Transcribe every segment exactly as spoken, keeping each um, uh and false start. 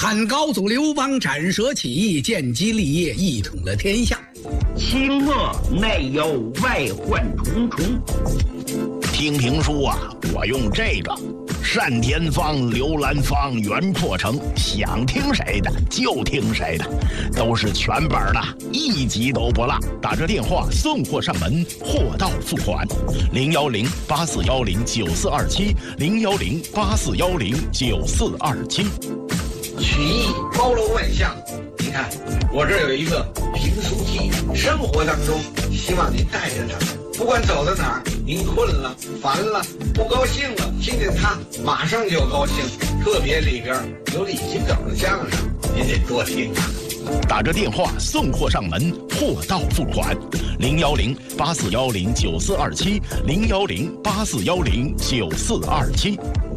汉高祖刘邦斩蛇起义，建基立业，一统了天下。 清末内忧外患重重。 听评书啊，我用这个单田芳、刘兰芳、袁阔成，想听谁的就听谁的，都是全本的，一集都不落。打着电话送货上门，货到付款。零幺零八四幺零九四二七，零幺零八四幺零九四二七。 曲艺包罗万象，你看我这有一个评书机，生活当中希望您带着它，不管走到哪儿，您困了、烦了、不高兴了，听见它马上就高兴。特别里边有李金斗的相声，您得多听啊。 打着电话送货上门，货到付款。零幺零八四幺零九四二七，零幺零八四幺零九四二七。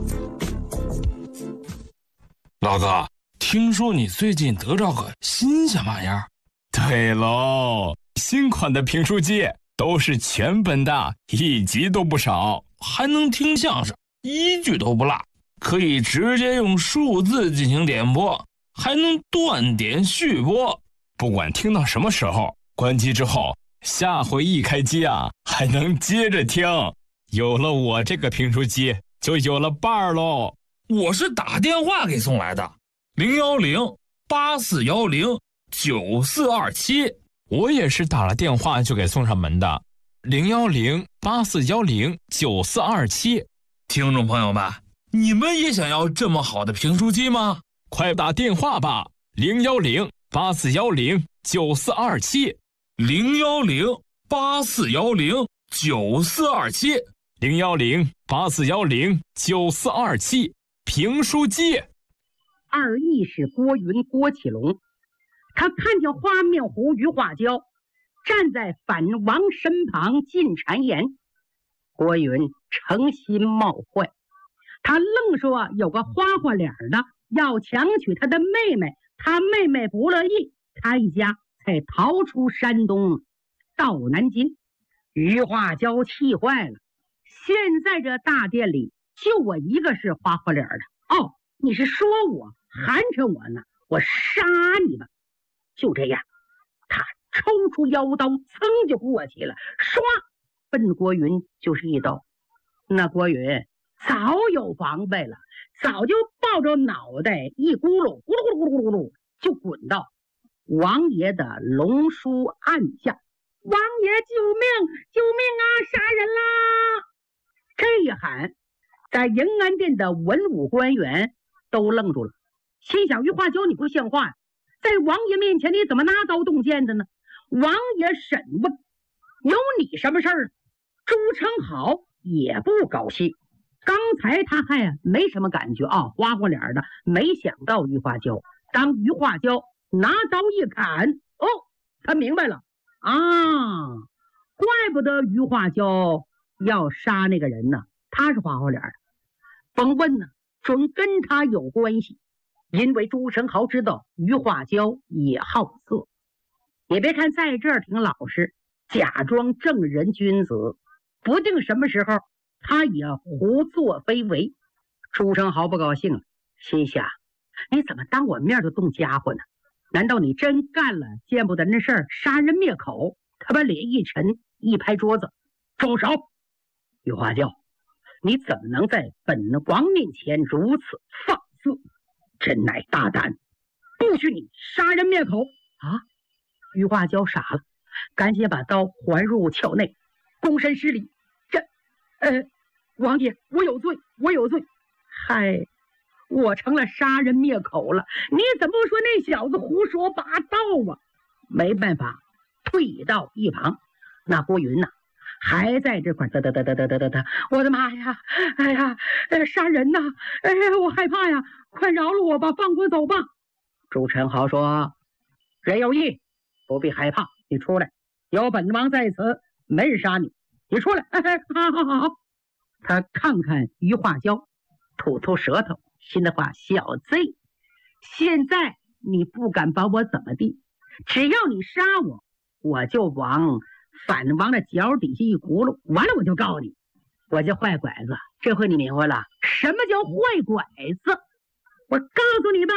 老哥，听说你最近得着个新鲜玩意儿？ 对喽，新款的评书机都是全本的，一集都不少， 还能听相声，一句都不落，可以直接用数字进行点播，还能断点续播。 不管听到什么时候，关机之后，下回一开机啊，还能接着听。有了我这个评书机，就有了伴儿喽。 我是打电话给送来的，零幺零八四幺零九四二七。 我也是打了电话就给送上门的，零幺零八四幺零九四二七。 听众朋友们，你们也想要这么好的评书机吗？ 快打电话吧，零幺零八四幺零九四二七， 零幺零八四幺零九四二七， 零幺零八四幺零九四二七。评书机。 二义是郭云郭启龙，他看见花面狐于化娇站在反王身旁进谗言，郭云诚心冒坏，他愣说有个花花脸的要强娶他的妹妹，他妹妹不乐意，他一家才逃出山东到南京。于化娇气坏了，现在这大殿里就我一个是花花脸的。哦，你是说我寒碜我呢？我杀你吧！就这样，他抽出腰刀，噌就过去了，唰，奔郭云就是一刀。那郭云早有防备了，早就抱着脑袋一咕噜咕噜咕噜咕噜咕噜就滚到王爷的龙书案下。王爷救命！救命啊！杀人啦！这一喊，在迎安殿的文武官员都愣住了，心想于化娇你不像话呀，在王爷面前你怎么拿刀动剑的呢？王爷审问，有你什么事儿？朱宸濠也不高兴，刚才他还没什么感觉啊，花花脸的，没想到于化娇，当于化娇拿刀一砍，哦，他明白了啊，怪不得于化娇要杀那个人呢，他是花花脸的，甭问呢，准跟他有关系。因为朱宸濠知道于化娇也好色，也别看在这儿挺老实，假装正人君子，不定什么时候他也胡作非为。朱宸濠不高兴了，心想你怎么当我面就动家伙呢？难道你真干了见不得人事儿，杀人灭口？他把脸一沉，一拍桌子，住手！于化娇，你怎么能在本王面前如此放肆？真乃大胆，不许你杀人灭口啊！于化娇傻了，赶紧把刀还入鞘内，躬身施礼。这，呃，王爷，我有罪，我有罪。嗨，我成了杀人灭口了，你怎么不说那小子胡说八道啊？没办法，退到一旁。那郭云呐、啊，还在这块嘚嘚嘚嘚嘚嘚嘚嘚，我的妈呀！哎呀，呃，杀人呐！哎呀，我害怕呀！快饶了我吧，放我走吧！朱宸濠说：“人有意，不必害怕，你出来，有本王在此，没人杀你，你出来！”哎哎，好好好好。他看看于化娇，吐吐舌头，心里话：小贼，现在你不敢把我怎么地，只要你杀我，我就往反王的脚底下一轱辘，完了我就告你，我叫坏拐子。这回你明白了什么叫坏拐子？我告诉你吧，不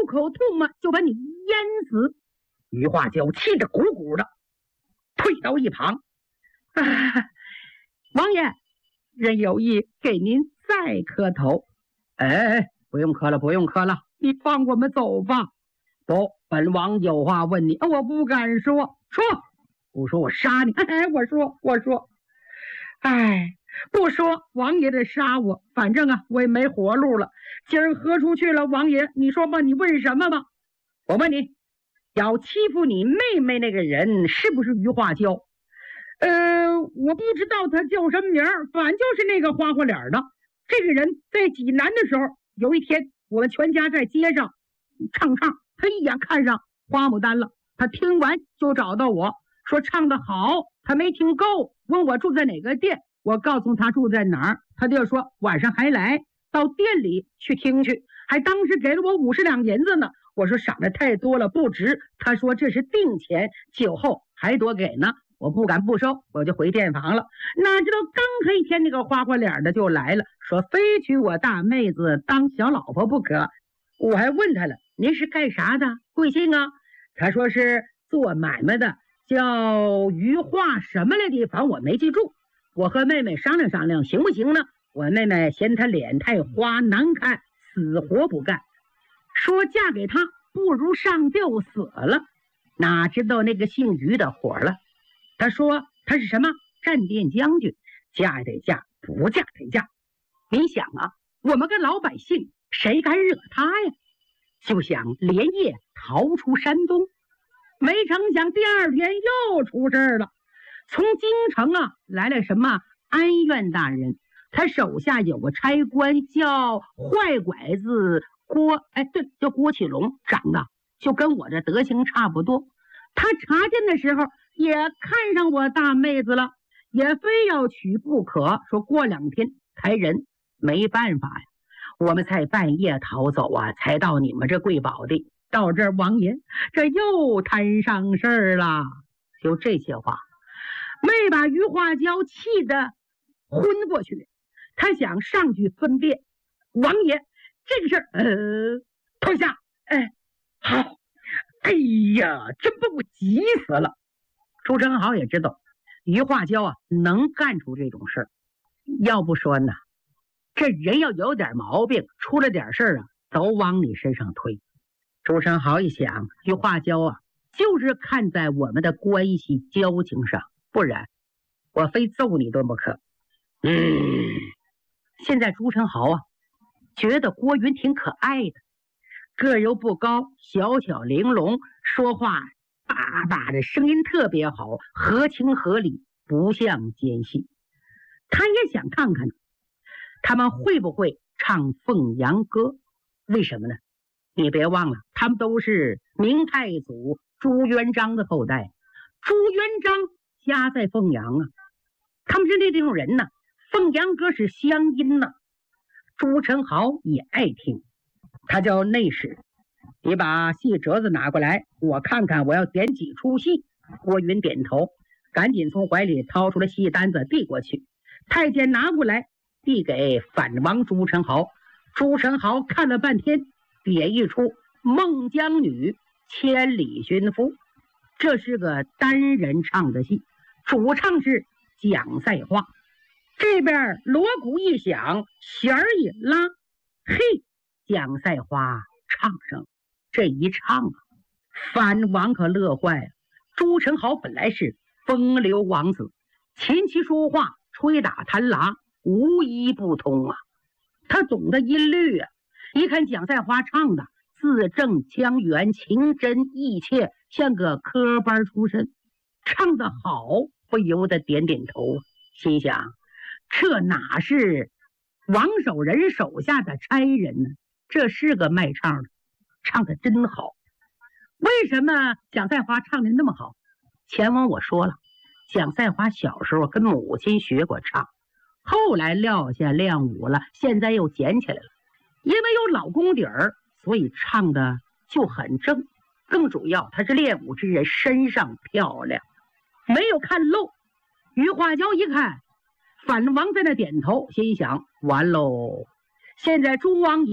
口唾沫就把你淹死。于化娇气得鼓鼓的，退到一旁。啊，王爷，人有意给您再磕头。哎，不用磕了，不用磕了，你放我们走吧。不，本王有话问你。我不敢说，说不说我杀你。哎，我说，我说，哎，不说王爷得杀我，反正啊，我也没活路了。今儿喝出去了，王爷，你说吧，你问什么吧？我问你，要欺负你妹妹那个人是不是于化娇？呃，我不知道他叫什么名儿，反正就是那个花花脸的。这个人在济南的时候，有一天我们全家在街上唱唱，他一眼看上花牡丹了，他听完就找到我说唱得好，他没听够，问我住在哪个店，我告诉他住在哪儿，他就说晚上还来到店里去听去，还当时给了我五十两银子呢。我说赏的太多了，不值。他说这是定钱，酒后还多给呢。我不敢不收，我就回店房了。哪知道刚黑天，那个花花脸的就来了，说非娶我大妹子当小老婆不可。我还问他了，您是干啥的？贵姓啊？他说是做买卖的，叫于化什么来地方我没记住。我和妹妹商量商量，行不行呢？我妹妹嫌他脸太花难看，死活不干，说嫁给他不如上吊死了。哪知道那个姓于的火了，他说他是什么战殿将军，嫁得嫁，不嫁得嫁。你想啊，我们个老百姓谁敢惹他呀？就想连夜逃出山东，没成想第二天又出事了。从京城啊来了什么安院大人，他手下有个差官叫坏拐子郭，哎对，叫郭启龙，长得就跟我这德行差不多。他查见的时候也看上我大妹子了，也非要娶不可，说过两天抬人。没办法呀，我们才半夜逃走啊，才到你们这贵宝地。到这儿，王爷这又摊上事儿了。就这些话没把于化娇气得昏过去，他想上去分辨。王爷这个事儿呃退下。哎，好。哎呀，真把我急死了。朱宸濠也知道于化娇啊能干出这种事儿，要不说呢，这人要有点毛病，出了点事儿啊都往你身上推。朱宸濠一想，于化娇啊就是看在我们的关系交情上，不然我非揍你顿不可。嗯，现在朱宸濠啊觉得郭云挺可爱的，个儿又不高，小巧玲珑，说话叭叭的声音特别好，合情合理，不像奸细。他也想看看他们会不会唱凤阳歌。为什么呢？你别忘了，他们都是明太祖朱元璋的后代，朱元璋家在凤阳啊，他们是那种人呢，凤阳歌是乡音呢。朱宸濠也爱听，他叫内史，你把戏折子拿过来，我看看我要点几出戏。郭云点头，赶紧从怀里掏出了戏单子递过去。太监拿过来递给反王朱宸濠，朱宸濠看了半天，点一出孟姜女千里寻夫。这是个单人唱的戏，主唱是蒋赛花。这边锣鼓一响，弦儿一拉，嘿，蒋赛花唱上了。这一唱啊，反王可乐坏了。朱宸濠本来是风流王子，琴棋书画吹打弹拉无一不通啊，他懂得音律啊。一看蒋赛花唱的字正腔圆，情真意切，像个科班出身，唱得好，不由得点点头，心想这哪是王守仁手下的差人呢，这是个卖唱的，唱得真好。为什么蒋赛花唱得那么好？前文我说了，蒋赛花小时候跟母亲学过唱，后来撂下练武了，现在又捡起来了。因为有老功底儿，所以唱的就很正。更主要，他是练武之人，身上漂亮，没有看漏。于化娇一看反王在那点头，心想完喽，现在朱王爷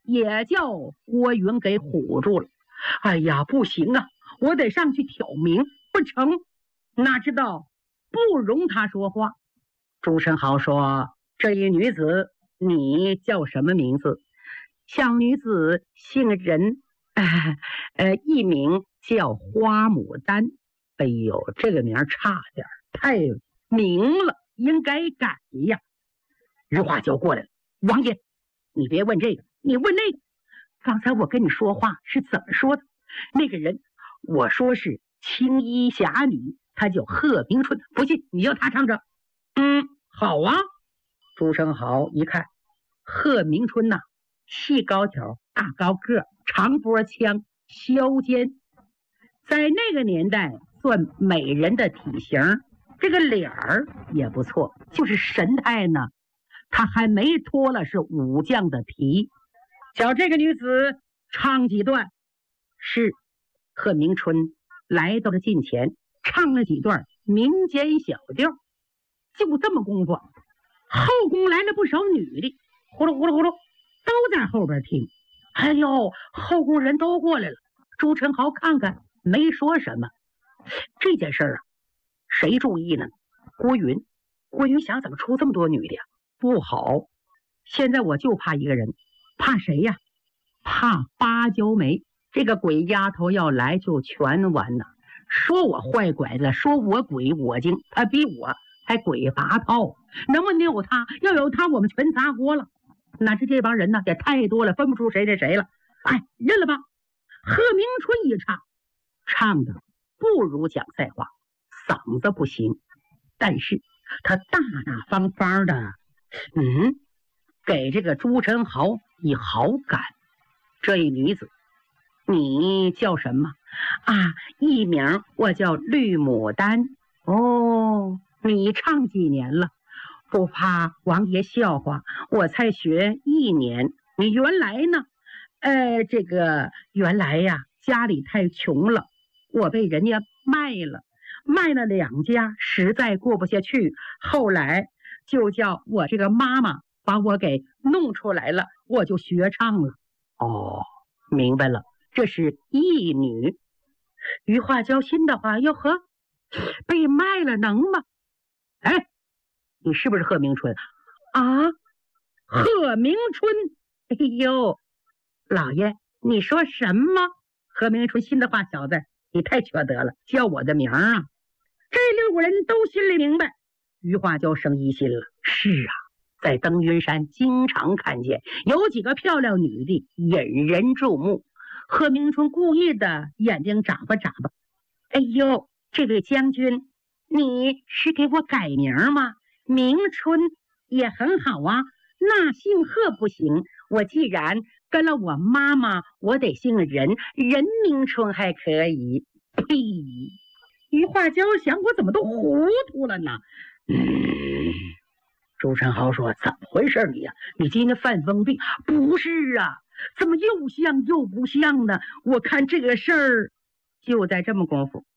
也叫郭云给唬住了。哎呀，不行啊，我得上去挑明，不成，哪知道不容他说话。朱生豪说：“这一女子，你叫什么名字？”小女子姓任，呃，呃，艺名叫花牡丹。哎呦，这个名差点，太明了，应该改呀。余化就过来了：“王爷，你别问这个，你问那个。刚才我跟你说话是怎么说的？那个人，我说是青衣侠女，她叫贺明春。不信，你要她唱着。”嗯，好啊。朱生豪一看，贺明春呐、啊，细高挑，大高个，长波腔，削肩，在那个年代算美人的体型，这个脸儿也不错，就是神态呢，他还没脱了是武将的皮。瞧这个女子唱几段，是贺明春来到了近前，唱了几段民间小调。就这么功夫，后宫来了不少女的，呼噜呼噜呼噜，都在后边听。哎呦，后宫人都过来了。朱宸濠看看，没说什么。这件事啊，谁注意呢？郭云。郭云想，怎么出这么多女的呀？不好，现在我就怕一个人。怕谁呀？怕芭蕉梅。这个鬼丫头要来就全完了。说我坏拐子，说我鬼我精，他比我还鬼拔套。能不能有他？要有他，我们全砸锅了。哪知这帮人呢也太多了，分不出谁是谁了。哎，认了吧。贺明春一唱，唱的不如蒋赛华，嗓子不行，但是他大大方方的，嗯，给这个朱宸濠以好感。这一女子，你叫什么啊？艺名我叫绿牡丹。哦，你唱几年了？不怕王爷笑话，我才学一年。你原来呢？呃，这个原来呀，家里太穷了，我被人家卖了，卖了两家，实在过不下去。后来就叫我这个妈妈把我给弄出来了，我就学唱了。哦，明白了，这是义女。余化交心的话，哟呵，被卖了能吗？哎，你是不是贺明春啊？贺明春，哎呦，老爷，你说什么？贺明春心的话，小子，你太缺德了，叫我的名啊！这六个人都心里明白，余化交生疑心了。是啊，在登云山经常看见有几个漂亮女的引人注目。贺明春故意的眼睛眨巴眨巴。哎呦，这位将军，你是给我改名吗？明春也很好啊，那姓贺不行。我既然跟了我妈妈，我得姓任，任明春还可以。呸！余化交想，我怎么都糊涂了呢？嗯，朱宸濠说：“怎么回事你呀、啊？你今天犯疯病？不是啊，怎么又像又不像呢？我看这个事儿。”就在这么功夫，